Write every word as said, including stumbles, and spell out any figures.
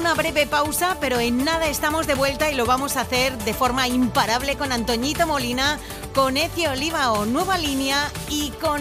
una breve pausa, pero en nada estamos de vuelta y lo vamos a hacer de forma imparable con Antoñito Molina, con Eci Olivao, Nueva Línea y con